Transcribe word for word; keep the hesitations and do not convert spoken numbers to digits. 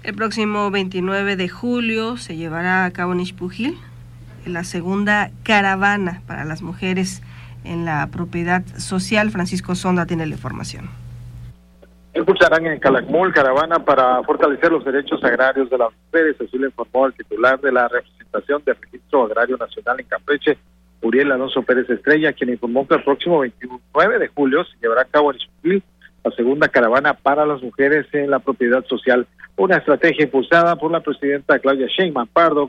El próximo veintinueve de julio se llevará a cabo en Ixpujil la segunda caravana para las mujeres en la propiedad social. Francisco Sonda tiene la información. Impulsarán en Calakmul caravana para fortalecer los derechos agrarios de las mujeres, así lo informó el titular de la representación del Registro Agrario Nacional en Campeche, Uriel Alonso Pérez Estrella, quien informó que el próximo veintinueve de julio se llevará a cabo en Ixpujil la segunda caravana para las mujeres en la propiedad social, una estrategia impulsada por la presidenta Claudia Sheinbaum Pardo,